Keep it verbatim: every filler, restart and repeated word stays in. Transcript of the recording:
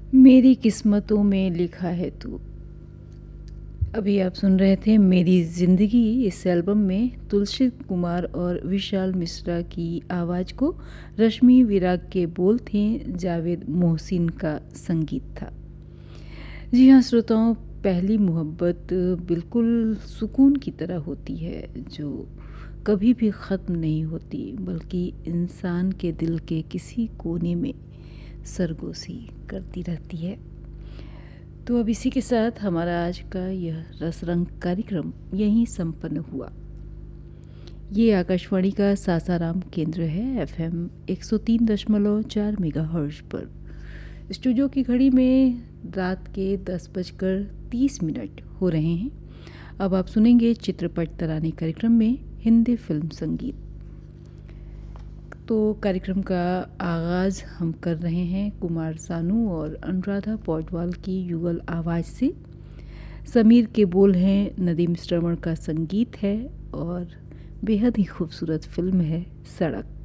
मेरी किस्मतों में लिखा है तू। अभी आप सुन रहे थे मेरी ज़िंदगी। इस एल्बम में तुलसी कुमार और विशाल मिश्रा की आवाज़ को रश्मि विराग के बोल थे, जावेद मोहसिन का संगीत था। जी हाँ श्रोताओं, पहली मोहब्बत बिल्कुल सुकून की तरह होती है जो कभी भी ख़त्म नहीं होती, बल्कि इंसान के दिल के किसी कोने में सरगोशी करती रहती है। तो अब इसी के साथ हमारा आज का यह रसरंग कार्यक्रम यहीं संपन्न हुआ। ये आकाशवाणी का सासाराम केंद्र है, एफएम एक सौ तीन दशमलव चार मेगाहर्ट्ज़ पर। स्टूडियो की घड़ी में रात के दस बजकर तीस मिनट हो रहे हैं। अब आप सुनेंगे चित्रपट तराने कार्यक्रम में हिंदी फिल्म संगीत। तो कार्यक्रम का आगाज़ हम कर रहे हैं कुमार सानू और अनुराधा पौडवाल की युगल आवाज़ से। समीर के बोल हैं, नदीम श्रवण का संगीत है और बेहद ही खूबसूरत फिल्म है सड़क।